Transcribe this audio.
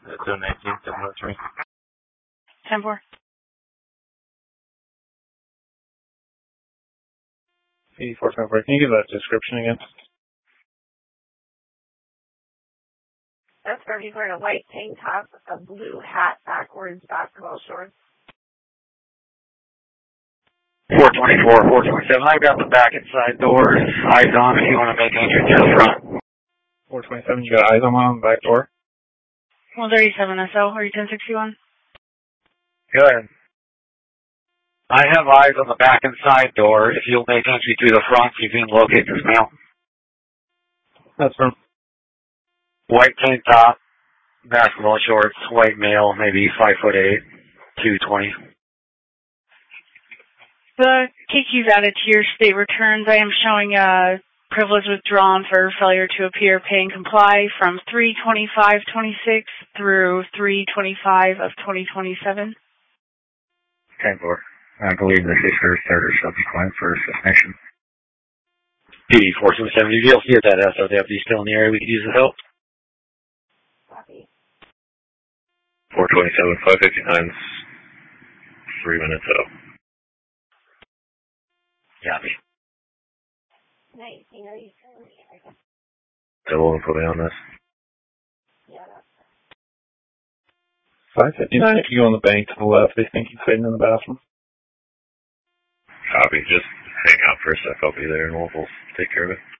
That's 19, 703. 10-4. 84, can you give that description again? That's where he's wearing a white tank top, a blue hat, backwards basketball shorts. 424, 427. I've got the back and side doors. Eyes on if you want to make entry to the front. 427, you got eyes on the back door? 137 SO, are you 1061? Good. I have eyes on the back and side door. If you'll make entry through the front, you can locate this male. That's from White tank top, basketball shorts, white male, maybe 5'8", 220. The KQ's added to your state returns. I am showing privilege withdrawn for failure to appear, pay, and comply from 3/25/26 through 3/25 of 2027. 10-4. I believe this is for third or subsequent for suspension. PD 427. If you'll see if that SO deputy still in the area, we could use the help. Copy. 427, 559, 3 minutes out. Copy. 19, are you sure? Double info on this. Yeah, that's 559. If you go on the bank to the left, they think he's sitting in the bathroom. Copy. Just hang out for a sec. I'll be there and we'll take care of it.